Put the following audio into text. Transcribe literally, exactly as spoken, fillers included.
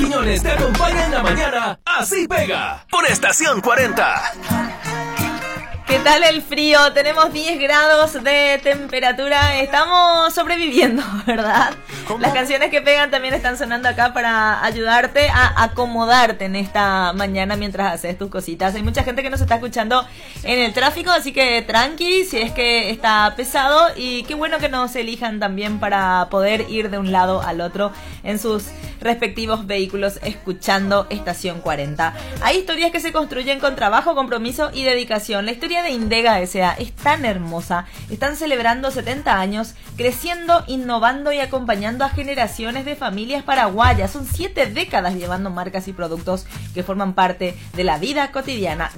Quiñones te acompaña en la mañana. Así pega. Por Estación cuarenta. ¿Qué tal el frío? Tenemos diez grados de temperatura. Estamos sobreviviendo, ¿verdad? ¿Cómo? Las canciones que pegan también están sonando acá para ayudarte a acomodarte en esta mañana mientras haces tus cositas. Hay mucha gente que nos está escuchando en el tráfico, así que tranqui si es que está pesado. Y qué bueno que nos elijan también para poder ir de un lado al otro en sus respectivos vehículos escuchando Estación cuarenta. Hay historias que se construyen con trabajo, compromiso y dedicación. La historia de Indega S A es tan hermosa. Están celebrando setenta años, creciendo, innovando y acompañando a generaciones de familias paraguayas. Son siete décadas llevando marcas y productos que forman parte de la vida cotidiana